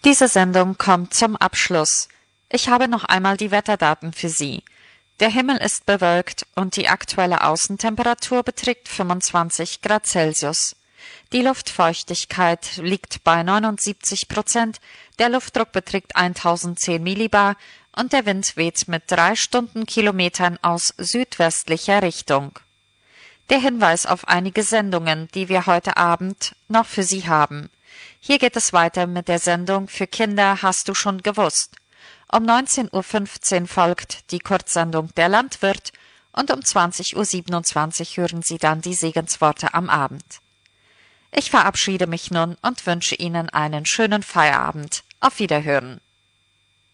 Diese Sendung kommt zum Abschluss. Ich habe noch einmal die Wetterdaten für Sie. Der Himmel ist bewölkt und die aktuelle Außentemperatur beträgt 25 Grad Celsius. Die Luftfeuchtigkeit liegt bei 79%, der Luftdruck beträgt 1010 Millibar und der Wind weht mit 3 Stundenkilometern aus südwestlicher Richtung. Der Hinweis auf einige Sendungen, die wir heute Abend noch für Sie haben. Hier geht es weiter mit der Sendung Für Kinder hast du schon gewusst. Um 19:15 Uhr folgt die Kurzsendung Der Landwirt und um 20:27 Uhr hören Sie dann die Segensworte am Abend. Ich verabschiede mich nun und wünsche Ihnen einen schönen Feierabend. Auf Wiederhören.